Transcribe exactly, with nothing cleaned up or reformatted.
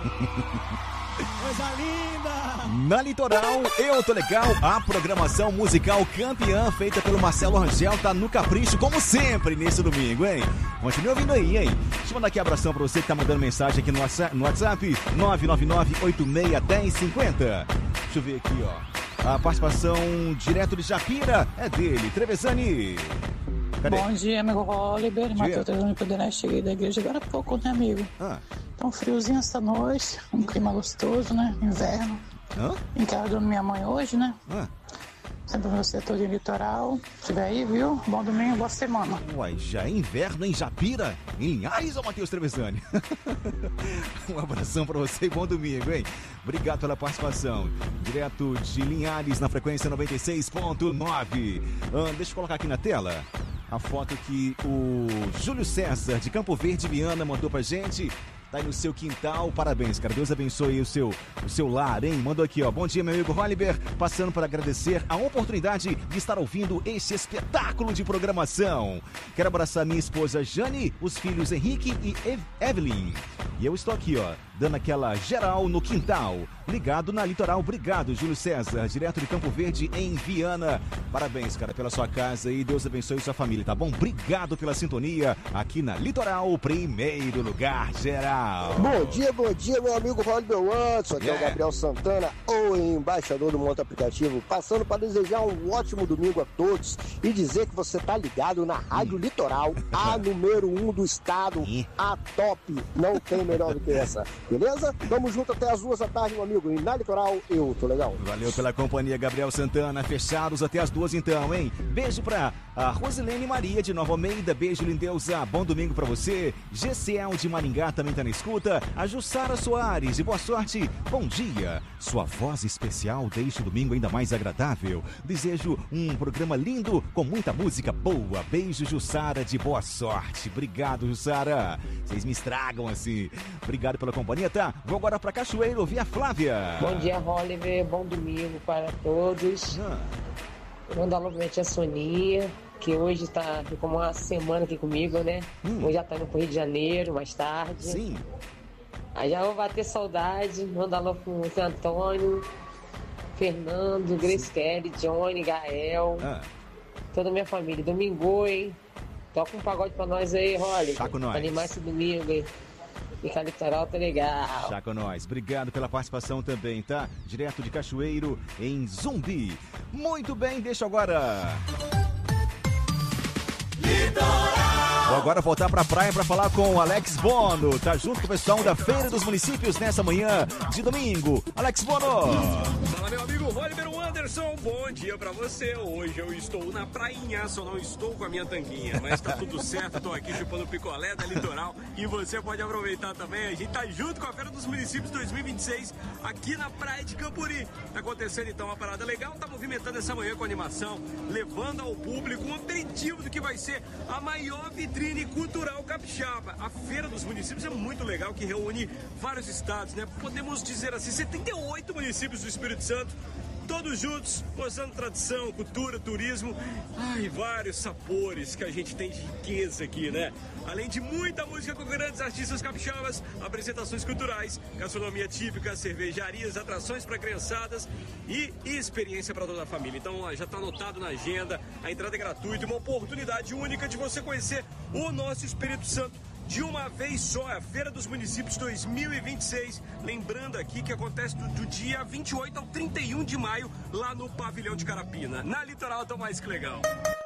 Coisa linda! Na Litoral, Eu Tô Legal, a programação musical campeã feita pelo Marcelo Rangel tá no capricho, como sempre, nesse domingo, hein? Continue ouvindo aí, hein? Deixa eu mandar aqui um abração pra você que tá mandando mensagem aqui no WhatsApp, nove nove nove, oito seis, um zero cinco zero. Deixa eu ver aqui, ó. A participação direto de Japira é dele, Trevezani. Cadê? Bom dia, amigo Oliver. Matheus Trevezani Poderá. Cheguei da igreja agora há pouco, né, amigo? Ah. Tá um friozinho essa noite, um clima gostoso, né? Inverno. Hã? Em casa da minha mãe hoje, né? Ah. Sempre no setor de litoral. Se tiver aí, viu? Bom domingo, boa semana. Uai, já é inverno em Japira? Em Linhares, ô Matheus Trevezani? Um abração pra você e bom domingo, hein? Obrigado pela participação. Direto de Linhares, na frequência noventa e seis ponto nove. Ah, deixa eu colocar aqui na tela a foto que o Júlio César, de Campo Verde, Viana, mandou pra gente. Tá aí no seu quintal, parabéns, cara. Deus abençoe o seu, o seu lar, hein? Mandou aqui, ó. Bom dia, meu amigo Oliver. Passando para agradecer a oportunidade de estar ouvindo este espetáculo de programação. Quero abraçar minha esposa Jane, os filhos Henrique e Ev- Evelyn. E eu estou aqui, ó, dando aquela geral no quintal. Ligado na Litoral. Obrigado, Júlio César, direto de Campo Verde, em Viana. Parabéns, cara, pela sua casa e Deus abençoe sua família, tá bom? Obrigado pela sintonia aqui na Litoral, primeiro lugar geral. Bom dia, bom dia, meu amigo Oliver Watson. Aqui yeah. é o Gabriel Santana, o embaixador do Monte Aplicativo, passando para desejar um ótimo domingo a todos e dizer que você tá ligado na Rádio Litoral, a número um do estado, a top. Não tem melhor do que essa, beleza? Tamo junto até as duas da tarde, meu amigo. E na Litoral, eu tô legal. Valeu pela companhia, Gabriel Santana. Fechados até as duas então, hein? Beijo pra a Rosilene Maria de Nova Almeida. Beijo, lindeusa. Bom domingo pra você. G C L de Maringá também tá na escuta. A Jussara Soares, e boa sorte. Bom dia. Sua voz especial deixa o domingo ainda mais agradável. Desejo um programa lindo com muita música boa. Beijo, Jussara, de boa sorte. Obrigado, Jussara. Vocês me estragam assim. Obrigado pela companhia, tá? Vou agora pra Cachoeiro ouvir a Flávia. Bom dia, Oliver. Bom domingo para todos. Ah. Manda novamente a Soninha, que hoje está como uma semana aqui comigo, né? Hum. Hoje já tá indo pro Rio de Janeiro, mais tarde. Sim. Aí já vou bater saudade. Manda alô pro Antônio, Fernando, Grace Kelly, Johnny, Gael. Ah. Toda a minha família. Domingo, hein? Toca um pagode pra nós aí, Oliver. Tá com nós. Animar esse domingo, hein? Fica Litoral, tá legal. Já com nós. Obrigado pela participação também, tá? Direto de Cachoeiro, em Zumbi. Muito bem, deixa agora... Litoral! Vou agora voltar pra praia pra falar com o Alex Bono. Tá junto com o pessoal da Feira dos Municípios nessa manhã de domingo. Alex Bono! Fala, meu amigo Oliver Anderson. Bom dia pra você. Hoje eu estou na prainha, só não estou com a minha tanguinha, mas tá tudo certo. Tô aqui chupando picolé da Litoral e você pode aproveitar também. A gente tá junto com a Feira dos Municípios dois mil e vinte e seis aqui na praia de Campuri. Tá acontecendo então uma parada legal, tá movimentando essa manhã com animação, levando ao público um aperitivo do que vai ser a maior vitrine cultural capixaba. A Feira dos Municípios é muito legal, que reúne vários estados, né? Podemos dizer assim, setenta e oito municípios do Espírito Santo, todos juntos, mostrando tradição, cultura, turismo, ai, vários sabores que a gente tem de riqueza aqui, né? Além de muita música com grandes artistas capixabas, apresentações culturais, gastronomia típica, cervejarias, atrações para criançadas e experiência para toda a família. Então, ó, já está anotado na agenda, a entrada é gratuita, uma oportunidade única de você conhecer o nosso Espírito Santo de uma vez só. A Feira dos Municípios dois mil e vinte e seis, lembrando aqui que acontece do, do dia vinte e oito ao trinta e um de maio, lá no Pavilhão de Carapina. Na Litoral, tá mais que legal.